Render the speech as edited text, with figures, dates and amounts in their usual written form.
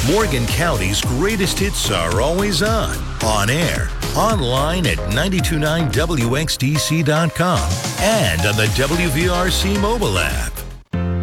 Morgan County's greatest hits are always on air, online at 929wxdc.com, and on the WVRC mobile app.